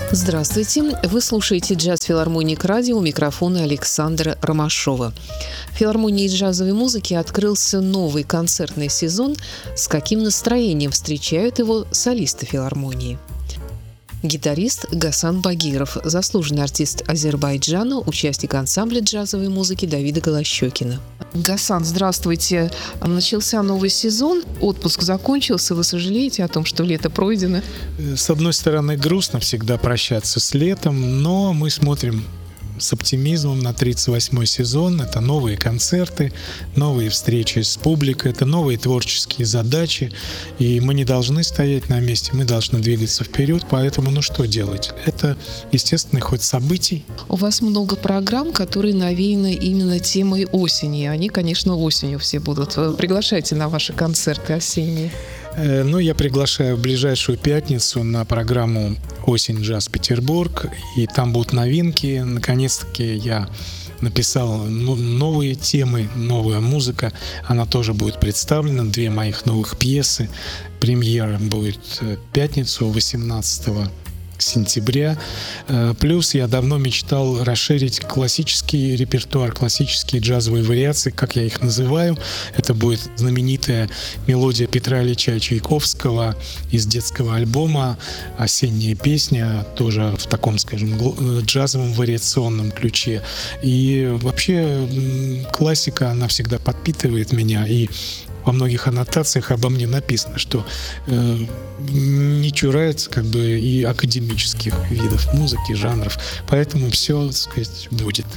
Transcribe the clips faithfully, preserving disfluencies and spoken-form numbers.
Здравствуйте! Вы слушаете «Джаз Филармоник Радио», у микрофона Александра Ромашова. В филармонии джазовой музыки открылся новый концертный сезон. С каким настроением встречают его солисты филармонии? Гитарист Гасан Багиров, заслуженный артист Азербайджана, участник ансамбля джазовой музыки Давида Голощёкина. Гасан, здравствуйте. Начался новый сезон, отпуск закончился. Вы сожалеете о том, что лето пройдено? С одной стороны, грустно всегда прощаться с летом, но мы смотрим с оптимизмом на тридцать восьмой сезон. Это новые концерты, новые встречи с публикой, это новые творческие задачи. И мы не должны стоять на месте, мы должны двигаться вперед. Поэтому, ну что делать? Это естественный ход событий. У вас много программ, которые навеяны именно темой осени. Они, конечно, осенью все будут. Приглашайте на ваши концерты осенние. Ну, я приглашаю в ближайшую пятницу на программу «Осень Джаз Петербург», и там будут новинки. Наконец-таки я написал новые темы, новая музыка. Она тоже будет представлена. Две моих новых пьесы. Премьера будет в пятницу, восемнадцатого сентября. Плюс я давно мечтал расширить классический репертуар, классические джазовые вариации, как я их называю. Это будет знаменитая мелодия Петра Ильича Чайковского из детского альбома «Осенняя песня», тоже в таком, скажем, джазовом вариационном ключе. И вообще классика, она всегда подпитывает меня, и во многих аннотациях обо мне написано, что э, не чурается как бы и академических видов музыки, жанров. Поэтому все, так сказать, будет.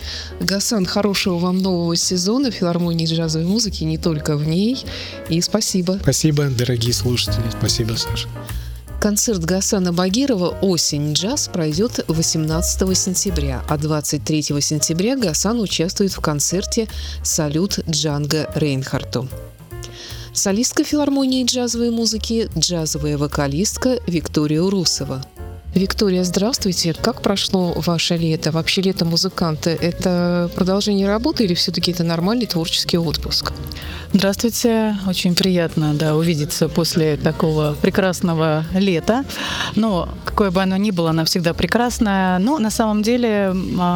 Гасан, хорошего вам нового сезона филармонии джазовой музыки, не только в ней. И спасибо. Спасибо, дорогие слушатели. Спасибо, Саша. Концерт Гасана Багирова «Осень джаз» пройдет восемнадцатого сентября, а двадцать третьего сентября Гасан участвует в концерте «Салют» Джанго Рейнхарту. Солистка филармонии джазовой музыки, джазовая вокалистка Виктория Урусова. Виктория, здравствуйте. Как прошло ваше лето? Вообще лето музыканта – это продолжение работы или все-таки это нормальный творческий отпуск? Здравствуйте. Очень приятно, да, увидеться после такого прекрасного лета. Но какое бы оно ни было, оно всегда прекрасное. Но на самом деле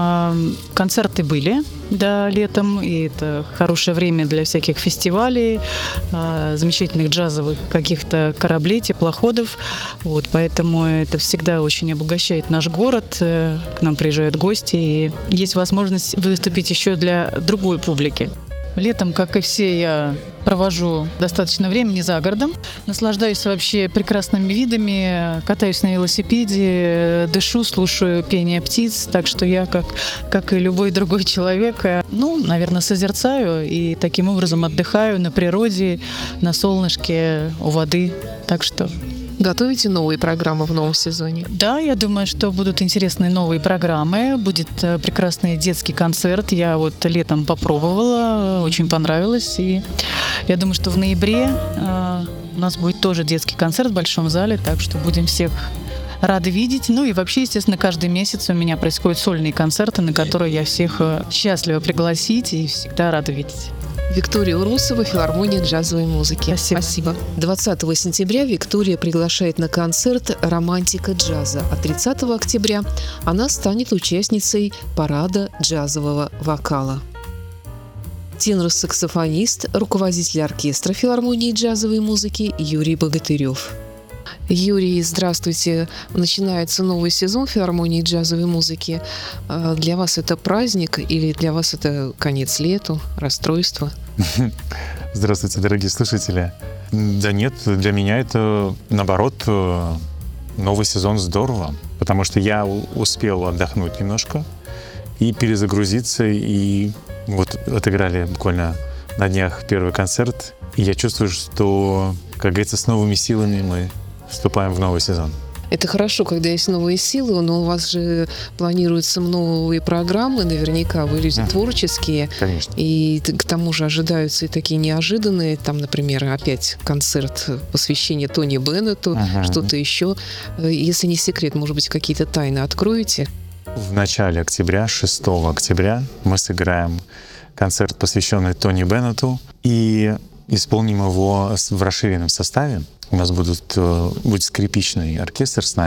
концерты были, да, летом, и это хорошее время для всяких фестивалей, замечательных джазовых каких-то кораблей, теплоходов. Вот, поэтому это всегда очень обогащает наш город. К нам приезжают гости, и есть возможность выступить еще для другой публики. Летом, как и все, я провожу достаточно времени за городом, наслаждаюсь вообще прекрасными видами, катаюсь на велосипеде, дышу, слушаю пение птиц, так что я, как, как и любой другой человек, ну, наверное, созерцаю и таким образом отдыхаю на природе, на солнышке, у воды, так что... Готовите новые программы в новом сезоне? Да, я думаю, что будут интересные новые программы. Будет прекрасный детский концерт. Я вот летом попробовала, очень понравилось. И я думаю, что в ноябре э, у нас будет тоже детский концерт в Большом зале, так что будем всех рады видеть. Ну и вообще, естественно, каждый месяц у меня происходят сольные концерты, на которые я всех счастлива пригласить и всегда рада видеть. Виктория Урусова, филармония джазовой музыки. Спасибо. Спасибо. двадцатого сентября Виктория приглашает на концерт «Романтика джаза», а тридцатого октября она станет участницей парада джазового вокала. Тенор-саксофонист, руководитель оркестра филармонии джазовой музыки Юрий Богатырев. Юрий, здравствуйте. Начинается новый сезон филармонии джазовой музыки. Для вас это праздник или для вас это конец лету, расстройство? Здравствуйте, дорогие слушатели. Да нет, для меня это, наоборот, новый сезон здорово, потому что я успел отдохнуть немножко и перезагрузиться, и вот отыграли буквально на днях первый концерт, и я чувствую, что, как говорится, с новыми силами мы вступаем в новый сезон. Это хорошо, когда есть новые силы, но у вас же планируются новые программы, наверняка вы люди mm. творческие. Конечно. И к тому же ожидаются и такие неожиданные, там, например, опять концерт посвящения Тони Беннету, uh-huh. что-то еще. Если не секрет, может быть, какие-то тайны откроете? В начале октября, шестого октября, мы сыграем концерт, посвященный Тони Беннету, и исполним его в расширенном составе. У нас будут, будет скрипичный оркестр с нами,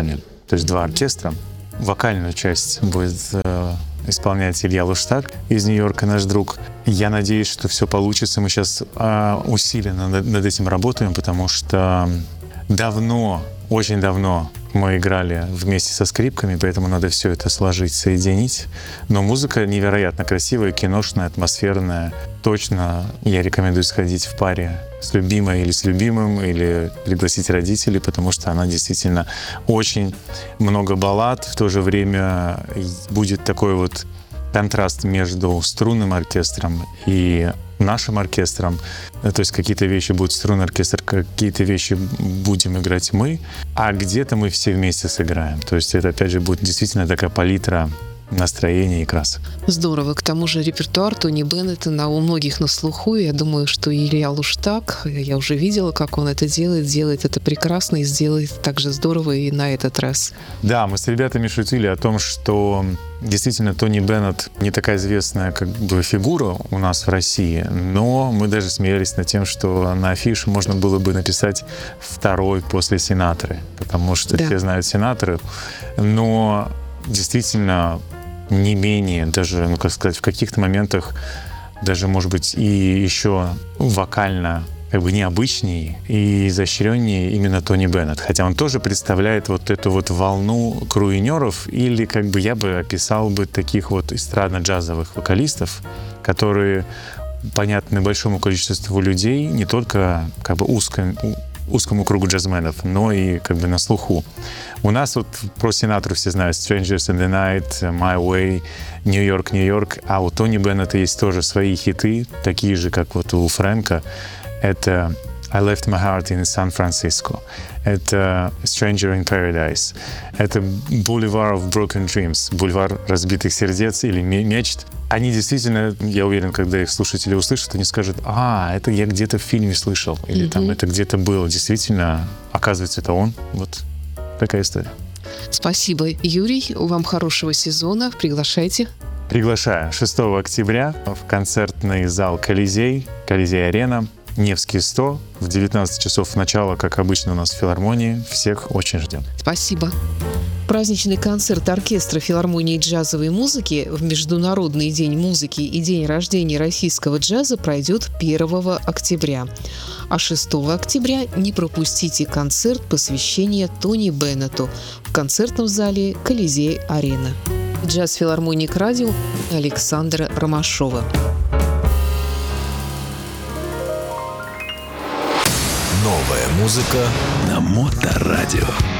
то есть два оркестра. Вокальную часть будет э, исполнять Илья Луштаг из Нью-Йорка, наш друг. Я надеюсь, что все получится. Мы сейчас э, усиленно над, над этим работаем, потому что давно, очень давно мы играли вместе со скрипками, поэтому надо все это сложить, соединить. Но музыка невероятно красивая, киношная, атмосферная. Точно я рекомендую сходить в паре с любимой или с любимым, или пригласить родителей, потому что она действительно очень много баллад. В то же время будет такой вот контраст между струнным оркестром и нашим оркестром. То есть какие-то вещи будут струнный оркестр, какие-то вещи будем играть мы, а где-то мы все вместе сыграем. То есть это, опять же, будет действительно такая палитра настроения и красок. Здорово. К тому же репертуар Тони Беннета у многих на слуху. Я думаю, что Илья Луштаг, я уже видела, как он это делает, делает это прекрасно и сделает так же здорово и на этот раз. Да, мы с ребятами шутили о том, что действительно Тони Беннет не такая известная как бы фигура у нас в России, но мы даже смеялись над тем, что на афише можно было бы написать второй после Синатры, потому что да. все знают Синатру, но действительно не менее, даже, ну, как сказать, в каких-то моментах даже, может быть, и еще вокально как бы необычней и изощреннее именно Тони Беннет. Хотя он тоже представляет вот эту вот волну круинеров, или как бы я бы описал бы таких вот эстрадно-джазовых вокалистов, которые понятны большому количеству людей, не только как бы узкому, узкому кругу джазменов, но и как бы на слуху. У нас вот про Синатру все знают Strangers in the Night, My Way, New York, New York, а у Тони Беннета есть тоже свои хиты, такие же, как вот у Фрэнка. Это I Left My Heart in San Francisco, это Stranger in Paradise, это Boulevard of Broken Dreams, бульвар разбитых сердец или мечт. Они действительно, я уверен, когда их слушатели услышат, они скажут: а, это я где-то в фильме слышал, или mm-hmm. там это где-то было. Действительно, оказывается, это он. Вот такая история. Спасибо, Юрий. Вам хорошего сезона. Приглашайте. Приглашаю шестого октября в концертный зал Колизей, Колизей-арена, Невский сто, в девятнадцать часов начала, как обычно у нас в филармонии. Всех очень ждем. Спасибо. Праздничный концерт оркестра филармонии джазовой музыки в Международный день музыки и день рождения российского джаза пройдет первого октября. А шестого октября не пропустите концерт посвящения Тони Беннету в концертном зале Колизей-арена. Джаз Филармоник Радио Александра Ромашова. Новая музыка на Моторадио.